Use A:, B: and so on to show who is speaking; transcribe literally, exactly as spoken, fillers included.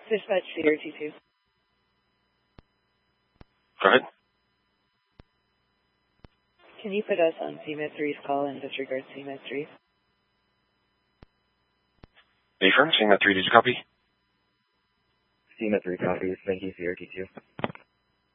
A: Dispatch C R T two.
B: Go ahead.
A: Can you put us on C M E T three's call and disregard C M E T three?
B: Affirm, C M E T three, did you copy?
C: C M E T three copies. Thank you, C R T two.